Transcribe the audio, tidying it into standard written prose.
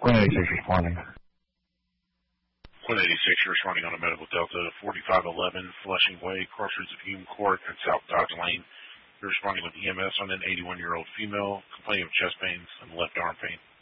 186 responding. 186, you're responding on a medical Delta 4511 Flushing Way, crossroads of Hume Court and South Dodge Lane. You're responding with EMS on an 81-year-old female complaining of chest pains and left arm pain.